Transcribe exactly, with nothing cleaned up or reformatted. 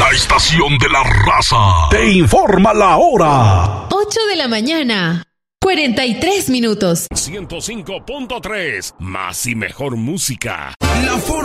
La estación de la raza te informa la hora. ocho de la mañana, cuarenta y tres minutos. ciento cinco punto tres, más y mejor música. La forma